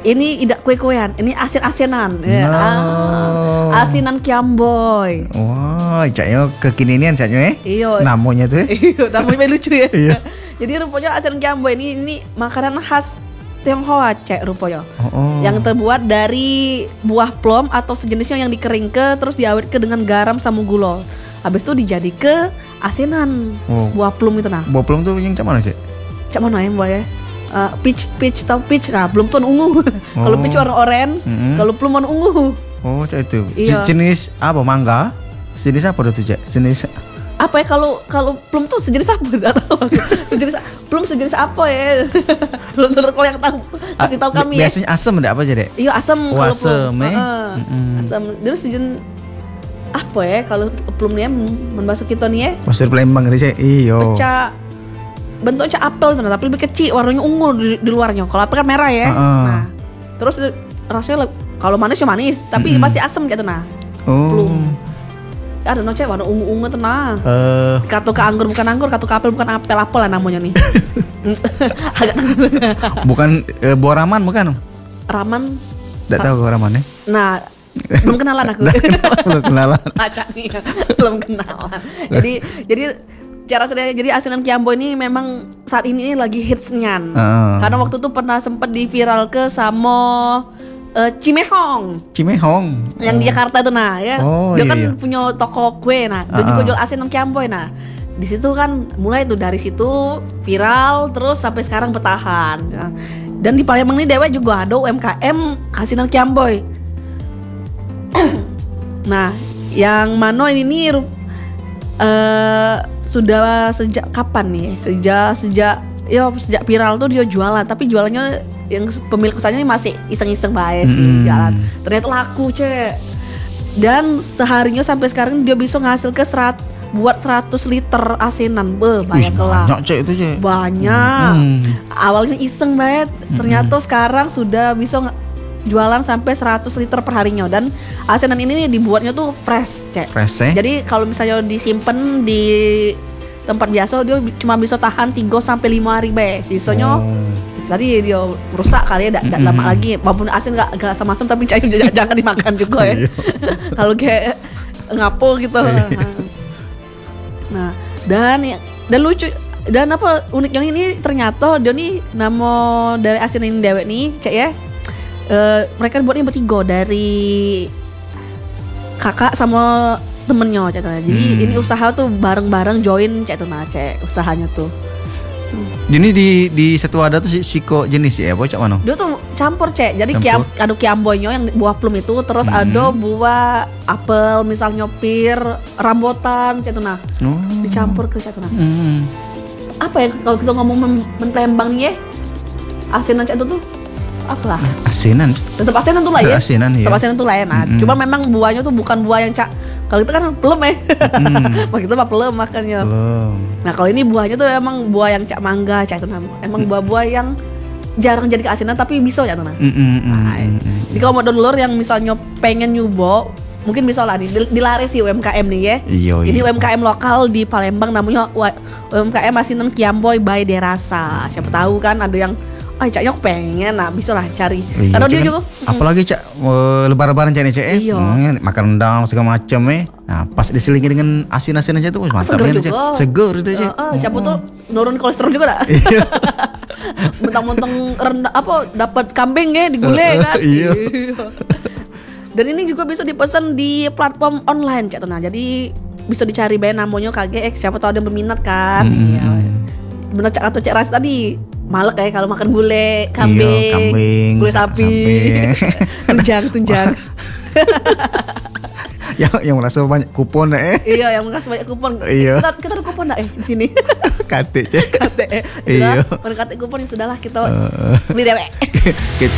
Ini tidak kue-kuean, ini asin-asinan. Asinan Kiamboy. Wah, caknya kekinian caknya Iya. Namanya tuh. Iya, namanya lucu ya. Iya. Jadi rupanya asinan Kiamboy ini makanan khas Tionghoa cek rupanya. Oh. Yang terbuat dari buah plum atau sejenisnya yang dikeringke terus diawetke dengan garam sama gula. Habis itu dijadi ke asinan buah plum itu nah. Buah plum tuh yang cak mana sih? Cak mana ya buah ya? Peach tau peach nah belum tuh ungu. Kalau peach warna oranye, kalau plum warna ungu. Oh, cak itu. Iya. Jenis apa? Mangga? Jenis apa tuh cak? Jenis apa ya kalau plum tuh sejenis apa? Enggak tahu. Plum sejenis apa ya? Belum kalau yang tahu kasih tahu kami ya. Biasanya asam enggak apa aja deh? Iya asam kalau asam plum. Asam. Dia sejenis apa ya kalau plum nih membasuh kita nih ya? Masuk Palembang ini cak. Iyo. Pecah bentuknya apel tuh, tapi lebih kecil, warnanya ungu di luarnya. Kalau apel kan merah ya. Nah, terus rasanya kalau manis ya manis, tapi masih asam gitu nah. Plum. Ada nocek warna ungu-ungu tuh nah. Katu ke anggur bukan anggur, katu ke apel bukan apel, apel lah namanya nih. Agak bukan buah raman bukan? Raman. Enggak tahu buah raman ya. Nah, belum kenalan aku. Belum kenalan. Acak nih, belum kenalan. Jadi cara saya jadi asinan Kiamboy ini memang saat ini lagi hitsnya. Karena waktu itu pernah sempat diviral ke sama Cimehong yang di Jakarta itu nah ya. Dia kan punya toko kue nah. Dia juga jual asinan Kiamboy nah. Di situ kan mulai tuh dari situ viral terus sampai sekarang bertahan. Dan di Palembang ini dewa juga ada UMKM asinan Kiamboy. Nah, yang Mano ini sudah sejak kapan nih? Sejak viral tuh dia jualan, tapi jualannya yang pemilik usahanya masih iseng-iseng bae sih jualan. Ternyata laku, Cek. Dan seharinya sampai sekarang dia bisa ngasil ke buat 100 liter asinan. Banyak lah. Banyak Cek itu, Cek. Banyak. Awalnya iseng banget, ternyata sekarang sudah bisa jualan sampai 100 liter per harinya. Dan asinan ini dibuatnya tuh fresh, Cek. Fresh ya? Jadi kalau misalnya disimpan di tempat biasa dia cuma bisa tahan 3 sampai 5 hari be. Sisanya tadi dia rusak kali ya, enggak lama lagi. Walaupun asin enggak asam-asam tapi jangan dimakan juga ya. Kalau kayak ngapo gitu. Nah, dan lucu dan apa uniknya ini ternyata dia nih nama dari asinan ini dewek nih, Cek ya. Mereka buatnya bertiga dari kakak sama temennya Cek. Jadi ini usaha tuh bareng-bareng join Cek tuh nah Cek usahanya tuh. Jadi di satu wadah tuh siko jenis ya, Cak mana? Dia tuh campur Cek. Jadi ada Kiamboynya yang buah plum itu, terus ada buah apel misalnya pir, rambutan Cek tuh nah. Dicampur ke Cek tuh nah. Apa ya kalau kita ngomong Palembang nih ya? Asinan Cek tuh apalah asinan tetap asinan tuh lah ya tetap asinan tuh lah ya. Nah cuma memang buahnya tuh bukan buah yang kalau itu kan plum ya. Begitu mah plum makannya. Nah kalau ini buahnya tuh emang buah yang cak mangga cak itu emang buah-buah yang jarang jadi keasinan tapi bisa ya tuh nah. Jadi kalau mau dulur yang misalnya pengen nyoba mungkin bisa lah dilaris sih UMKM nih ya. Ini UMKM lokal di Palembang namanya UMKM asinan Kiamboy by Derasa. Siapa tahu kan ada yang Cak pengen, nah bisa lah cari. Karena dia juga apalagi Cak lebaran Cak nih Cak makan rendang segala macam Nah pas diselingi dengan asin-asin aja tuh mantap ya Cak. Seger itu Cak. Siapa tuh nurun kolesterol juga dah. Mentang-mentang rendang apa dapat kambing ya digulai kan. Dan ini juga bisa dipesan di platform online Cak. Nah jadi bisa dicari bae namanya KGX, siapa tahu ada yang berminat kan. Bener Cak atau Cak Ras tadi malek ya kalau makan gulai kambing, gulai sapi, tunjang. yang merasa banyak kupon Iya, yang merasa banyak kupon. Kita ada kupon enggak di sini? Kate. Iya. Mana kate kupon ya sudahlah kita beli dewek.